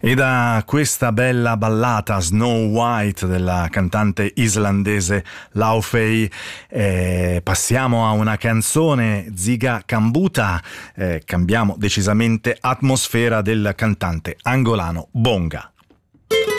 E da questa bella ballata Snow White della cantante islandese Laufey passiamo a una canzone Ziga Kambuta, cambiamo decisamente atmosfera del cantante angolano Bonga.